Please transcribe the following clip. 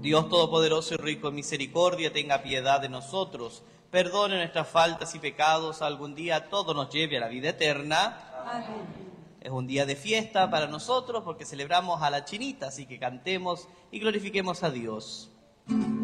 Dios Todopoderoso y rico en misericordia, tenga piedad de nosotros, perdone nuestras faltas y pecados, algún día todo nos lleve a la vida eterna. Amén. Es un día de fiesta para nosotros porque celebramos a la Chinita, así que cantemos y glorifiquemos a Dios.